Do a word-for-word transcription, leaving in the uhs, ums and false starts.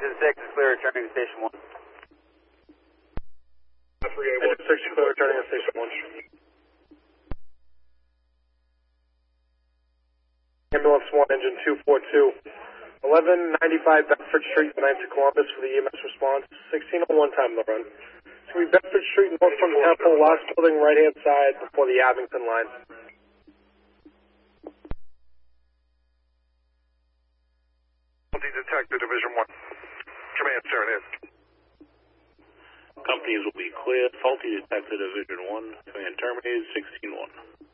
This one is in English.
Engine six is clear returning to station one. Engine six is clear returning to station one. Ambulance one, engine two four two. eleven ninety-five Bedford Street, nine to Columbus for the E M S response. sixteen oh one time to run. It's going to be Bedford Street, north from the Temple, last building, right hand side before the Abington line. Faulty detected, Division one. Command, Serenade. Companies will be cleared. Faulty detected, Division one. Command terminated, sixteen one.